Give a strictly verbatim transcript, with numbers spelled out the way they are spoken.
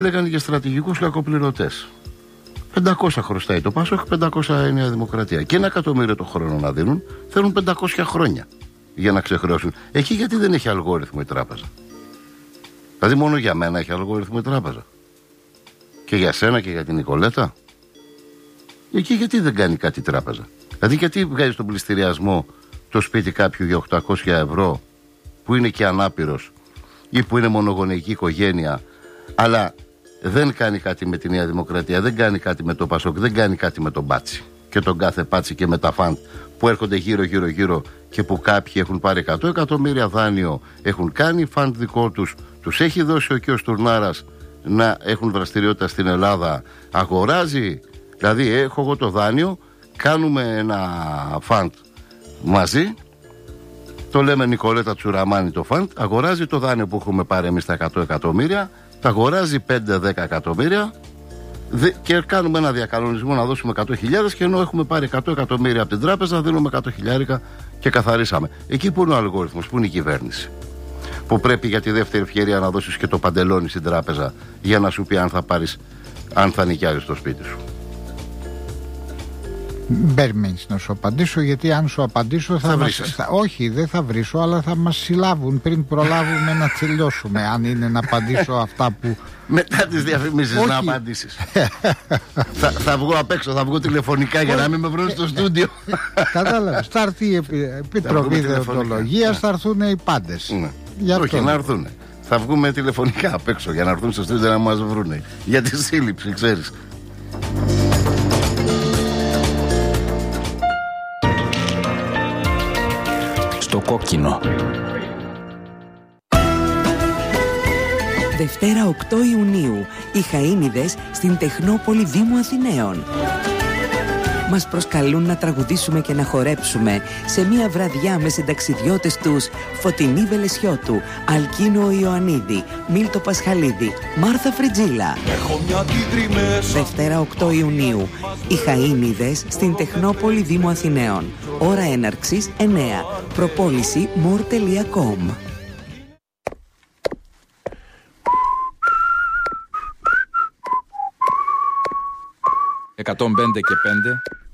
Λέγανε για στρατηγικούς κακοπληρωτές. πεντακόσια χρωστάει το Πάσοκ, πεντακόσια η Νέα Δημοκρατία. Και ένα εκατομμύριο το χρόνο να δίνουν, θέλουν πεντακόσια χρόνια για να ξεχρεώσουν. Εκεί γιατί δεν έχει αλγόριθμο η τράπεζα? Δηλαδή μόνο για μένα έχει αλγόριθμο η τράπεζα. Και για σένα και για την Νικολέτα. Εκεί γιατί δεν κάνει κάτι η τράπεζα? Δηλαδή γιατί βγάζει στον πληστηριασμό το σπίτι κάποιου για οκτακόσια ευρώ που είναι και ανάπηρος ή που είναι μονογονεϊκή οικογένεια, αλλά δεν κάνει κάτι με τη Νέα Δημοκρατία, δεν κάνει κάτι με το Πασόκ, δεν κάνει κάτι με τον Μπάτσι και τον κάθε Πάτσι και με τα φαντ που έρχονται γύρω γύρω γύρω και που κάποιοι έχουν πάρει εκατό εκατομμύρια δάνειο, έχουν κάνει φαντ δικό τους, τους έχει δώσει ο κ. Τουρνάρας να έχουν δραστηριότητα στην Ελλάδα, αγοράζει, δηλαδή έχω εγώ το δάνειο, κάνουμε ένα φαντ μαζί, το λέμε Νικολέτα Τσουραμάνη το φαντ, αγοράζει το δάνειο που έχουμε πάρει εμείς τα εκατό εκατομμύρια, τα αγοράζει πέντε δέκα εκατομμύρια και κάνουμε ένα διακανονισμό να δώσουμε εκατό χιλιάδες, και ενώ έχουμε πάρει εκατό εκατομμύρια από την τράπεζα δίνουμε εκατό χιλιάρικα και καθαρίσαμε. Εκεί που είναι ο αλγόριθμος, που είναι η κυβέρνηση, που πρέπει για τη δεύτερη ευκαιρία να δώσεις και το παντελόνι στην τράπεζα για να σου πει αν θα πάρεις, αν θα νοικιάζεις το σπίτι σου. Περιμένεις να σου απαντήσω, γιατί αν σου απαντήσω θα, θα μας, θα όχι δεν θα βρίσω, αλλά θα μας συλλάβουν πριν προλάβουμε να τελειώσουμε, αν είναι να απαντήσω αυτά που... Μετά τις διαφημίσεις όχι. Να απαντήσεις. θα, θα βγω απ' έξω, θα βγω τηλεφωνικά για να μην με βρουν στο στούντιο. Κατάλαβες, θα έρθει η Επιτροπή Δεοντολογίας, θα έρθουν οι πάντες. Ναι. Όχι, αυτό. Να έρθουν. Θα βγούμε τηλεφωνικά απ' έξω για να έρθουν στο στούντιο να μας βρουν. Για τη σύλληψη, ξέρεις. Το κόκκινο. Δευτέρα οκτώ Ιουνίου, οι Χαΐνιδες στην Τεχνόπολη Δήμου Αθηναίων. Μας προσκαλούν να τραγουδήσουμε και να χορέψουμε σε μια βραδιά με συνταξιδιώτες τους Φωτεινή Βελεσιώτου, Αλκίνο Ιωαννίδη, Μίλτο Πασχαλίδη, Μάρθα Φριτζίλα. Δευτέρα οκτώ Ιουνίου, οι Χαΐνιδες στην Τεχνόπολη Δήμου Αθηναίων. Ώρα έναρξης εννέα. Προπόληση more τελεία com. εκατόν πέντε και πέντε